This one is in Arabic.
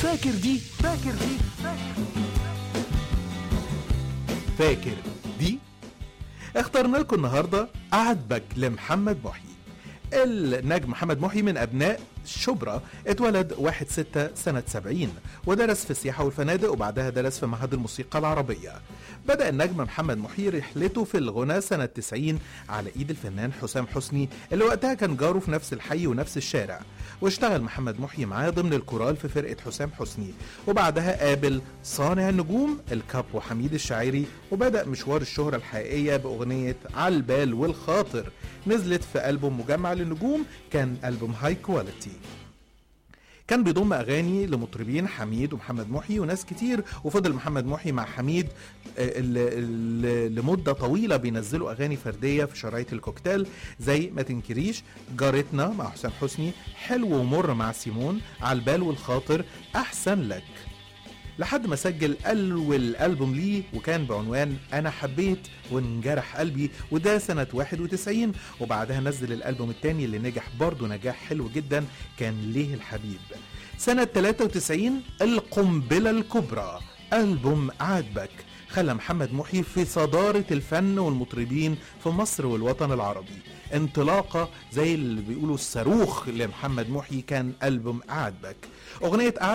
فاكر دي فاكر دي اخترنا لكم النهارده عاتبك لمحمد محي. النجم محمد محي من أبناء شبرا، اتولد 1/6 سنة 70 ودرس في السياحة والفنادق وبعدها درس في معهد الموسيقى العربية. بدأ النجم محمد محي رحلته في الغناء سنة 90 على إيد الفنان حسام حسني اللي وقتها كان جاره في نفس الحي ونفس الشارع، واشتغل محمد محي معاه ضمن الكورال في فرقة حسام حسني، وبعدها قابل صانع النجوم الكابو حميد الشاعري وبدأ مشوار الشهرة الحقيقية بأغنية عالبال والخاطر، نزلت في ألبوم مجمع للنجوم، كان ألبوم هاي كواليتي. كان بيضم أغاني لمطربين حميد ومحمد محي وناس كتير، وفضل محمد محي مع حميد لمدة طويلة بينزلوا أغاني فردية في شرايط الكوكتيل زي ما تنكريش، جارتنا مع حسام حسني، حلو ومر مع سيمون، عالبال والخاطر، أحسن لك، لحد ما سجل أول ألبوم ليه وكان بعنوان أنا حبيت وانجرح قلبي، وده سنة 91. وبعدها نزل الألبوم التاني اللي نجح برضو نجاح حلو جدا، كان ليه الحبيب. سنة 93 القنبلة الكبرى ألبوم عاتبك خلى محمد محي في صدارة الفن والمطربين في مصر والوطن العربي، انطلاقة زي اللي بيقولوا الصاروخ لمحمد محي كان ألبوم عاتبك. أغنية